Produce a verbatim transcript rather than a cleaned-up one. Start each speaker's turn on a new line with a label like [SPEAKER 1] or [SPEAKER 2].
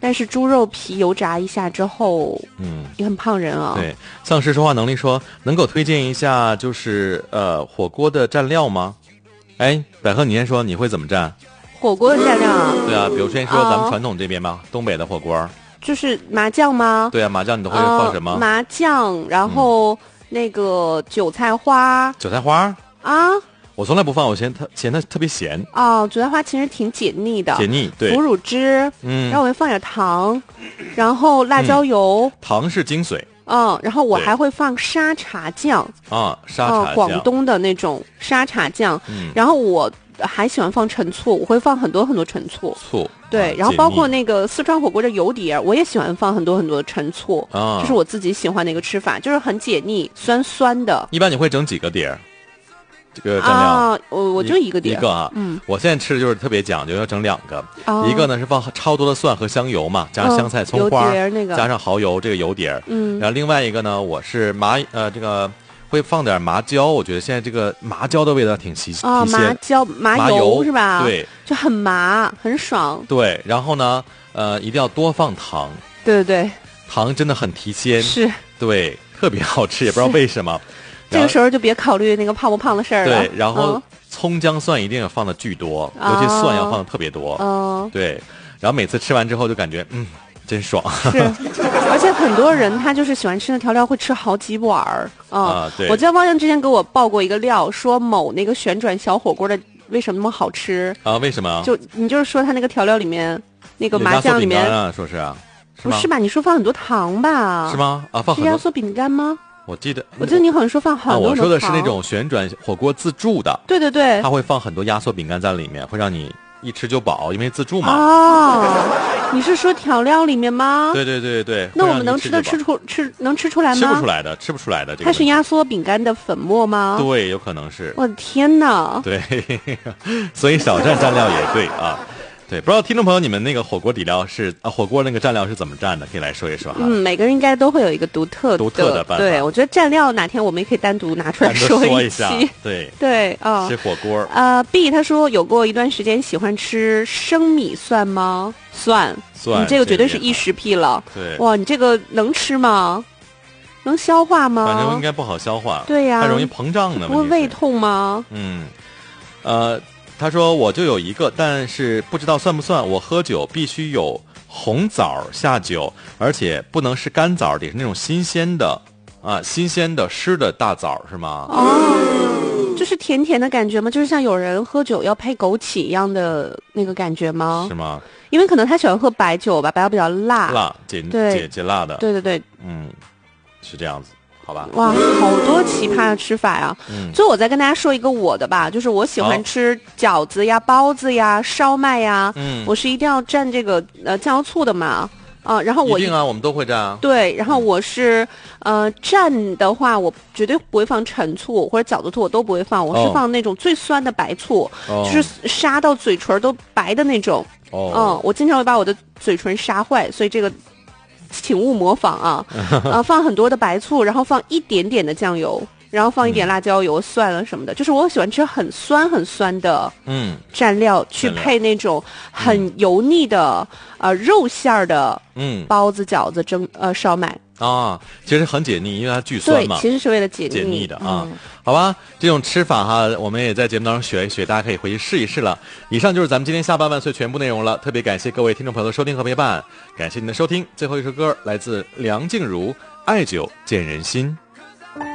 [SPEAKER 1] 但是猪肉皮油炸一下之后，
[SPEAKER 2] 嗯，
[SPEAKER 1] 也很胖人啊。
[SPEAKER 2] 对，丧尸说话能力说，能够推荐一下就是呃火锅的蘸料吗？哎，百合，你先说你会怎么蘸？
[SPEAKER 1] 火锅的蘸料啊？
[SPEAKER 2] 对啊，比如先说咱们传统这边吧，呃、东北的火锅。
[SPEAKER 1] 就是麻酱吗？
[SPEAKER 2] 对啊，麻酱你都会放什么？
[SPEAKER 1] 呃、麻酱，然后那个韭菜花。
[SPEAKER 2] 韭菜花
[SPEAKER 1] 啊？
[SPEAKER 2] 我从来不放，我嫌它嫌它特别咸。
[SPEAKER 1] 哦，韭菜花其实挺解腻的。
[SPEAKER 2] 解腻，对。
[SPEAKER 1] 腐乳汁，嗯，然后我会放点糖，然后辣椒油。
[SPEAKER 2] 嗯、糖是精髓。
[SPEAKER 1] 嗯，然后我还会放沙茶酱。
[SPEAKER 2] 啊，沙茶酱。
[SPEAKER 1] 呃、广东的那种沙茶酱。嗯。然后我还喜欢放陈醋，我会放很多很多陈醋。
[SPEAKER 2] 醋。
[SPEAKER 1] 对，然后包括那个四川火锅的油碟，我也喜欢放很多很多的陈醋，啊，这是我自己喜欢的一个吃法，就是很解腻，酸酸的。
[SPEAKER 2] 一般你会整几个碟？这个蘸料
[SPEAKER 1] 啊，我我就一个碟，
[SPEAKER 2] 一个啊，
[SPEAKER 1] 嗯，
[SPEAKER 2] 我现在吃的就是特别讲究，要整两个，哦、一个呢是放超多的蒜和香油嘛，加上香菜、葱花，
[SPEAKER 1] 嗯那个、
[SPEAKER 2] 加上蚝油，这个油碟，
[SPEAKER 1] 嗯，
[SPEAKER 2] 然后另外一个呢，我是麻呃这个。会放点麻椒，我觉得现在这个麻椒的味道挺奇
[SPEAKER 1] 哦，麻椒麻 油, 麻油是吧？
[SPEAKER 2] 对，
[SPEAKER 1] 就很麻，很爽。
[SPEAKER 2] 对，然后呢，呃，一定要多放糖。
[SPEAKER 1] 对对对，
[SPEAKER 2] 糖真的很提鲜，
[SPEAKER 1] 是，
[SPEAKER 2] 对，特别好吃，也不知道为什么。
[SPEAKER 1] 这个时候就别考虑那个胖不胖的事儿了。
[SPEAKER 2] 对，然后、嗯、葱姜蒜一定要放的巨多，尤其蒜要放的特别多。
[SPEAKER 1] 嗯，
[SPEAKER 2] 对，然后每次吃完之后就感觉嗯。真爽，
[SPEAKER 1] 是，而且很多人他就是喜欢吃的调料会吃好几碗儿、嗯、
[SPEAKER 2] 啊。对，
[SPEAKER 1] 我记得汪洋之前给我报过一个料，说某那个旋转小火锅的为什么那么好吃
[SPEAKER 2] 啊？为什么？
[SPEAKER 1] 就你就是说他那个调料里面那个麻酱里面
[SPEAKER 2] 啊，说是啊，
[SPEAKER 1] 是不是吧？你说放很多糖吧？
[SPEAKER 2] 是吗？啊，放很多
[SPEAKER 1] 是压缩饼干吗？
[SPEAKER 2] 我记得，
[SPEAKER 1] 我记得你好像说放很多、
[SPEAKER 2] 啊。我说的是那种旋转火锅自助的，
[SPEAKER 1] 对对对，
[SPEAKER 2] 它会放很多压缩饼干在里面，会让你一吃就饱，因为自助嘛。
[SPEAKER 1] 哦，你是说调料里面吗？
[SPEAKER 2] 对对对对。
[SPEAKER 1] 那我们能吃的吃出吃能吃出来吗？
[SPEAKER 2] 吃不出来的，吃不出来的。这个
[SPEAKER 1] 它是压缩饼干的粉末吗？
[SPEAKER 2] 对，有可能是。
[SPEAKER 1] 我的天哪！
[SPEAKER 2] 对，所以少蘸蘸料也对啊。对，不知道听众朋友你们那个火锅底料是啊，火锅那个蘸料是怎么蘸的？可以来说一说哈。
[SPEAKER 1] 嗯，每个人应该都会有一个独特的
[SPEAKER 2] 独特的办法。
[SPEAKER 1] 对，我觉得蘸料哪天我们也可以单独拿出来
[SPEAKER 2] 说
[SPEAKER 1] 一
[SPEAKER 2] 一下。对
[SPEAKER 1] 对啊，
[SPEAKER 2] 哦、吃火锅。
[SPEAKER 1] 呃 ，B 他说有过一段时间喜欢吃生米蒜吗？蒜，
[SPEAKER 2] 蒜，
[SPEAKER 1] 你这个绝对是异食癖了。
[SPEAKER 2] 对，
[SPEAKER 1] 哇，你这个能吃吗？能消化吗？
[SPEAKER 2] 反正应该不好消化。
[SPEAKER 1] 对呀、啊，
[SPEAKER 2] 它容易膨胀的。
[SPEAKER 1] 不会胃痛吗？
[SPEAKER 2] 嗯，呃。他说我就有一个，但是不知道算不算。我喝酒必须有红枣下酒，而且不能是干枣，得是那种新鲜的啊，新鲜的湿的大枣，是吗？
[SPEAKER 1] 哦，就是甜甜的感觉吗？就是像有人喝酒要配枸杞一样的那个感觉吗？
[SPEAKER 2] 是吗？
[SPEAKER 1] 因为可能他喜欢喝白酒吧，白酒比较辣，
[SPEAKER 2] 辣解解解辣的。
[SPEAKER 1] 对对对，
[SPEAKER 2] 嗯，是这样子。好吧，
[SPEAKER 1] 哇，好多奇葩的吃法呀！嗯，最后我再跟大家说一个我的吧，就是我喜欢吃饺子呀、包子呀、烧麦呀，嗯，我是一定要蘸这个呃酱油醋的嘛，啊、呃，然后我
[SPEAKER 2] 一定啊，我们都会蘸啊。
[SPEAKER 1] 对，然后我是呃蘸的话，我绝对不会放陈醋或者饺子醋，我都不会放，我是放那种最酸的白醋，哦、就是杀到嘴唇都白的那种。哦，嗯，我经常会把我的嘴唇杀坏，所以这个。请勿模仿啊！呃，放很多的白醋，然后放一点点的酱油，然后放一点辣椒油、嗯、蒜了什么的。就是我喜欢吃很酸很酸的嗯蘸料，去配那种很油腻的、嗯、呃肉馅儿的嗯包子、饺子、蒸呃烧麦
[SPEAKER 2] 啊，其实很解腻，因为它巨酸嘛。
[SPEAKER 1] 对，其实是为了解腻
[SPEAKER 2] 解腻的啊。嗯、好吧，这种吃法哈，我们也在节目当中学一学，大家可以回去试一试了。以上就是咱们今天下半万岁全部内容了，特别感谢各位听众朋友的收听和陪伴，感谢您的收听。最后一首歌来自梁静茹，《爱久见人心》。